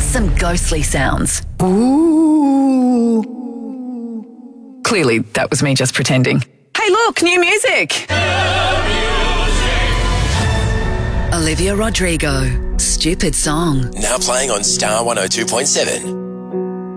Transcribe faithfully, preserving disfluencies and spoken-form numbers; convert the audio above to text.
some ghostly sounds. Ooh. Clearly, that was me just pretending. Hey, look, new music. Olivia Rodrigo, Stupid Song. Now playing on Star one oh two point seven.